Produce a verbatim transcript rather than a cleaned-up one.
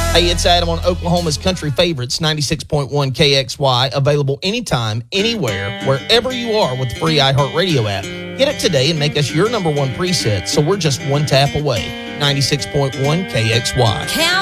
Hey, it's Adam on Oklahoma's Country Favorites, ninety-six point one K X Y, available anytime, anywhere, wherever you are with the free iHeartRadio app. Get it today and make us your number one preset, so we're just one tap away. ninety-six point one K X Y. Count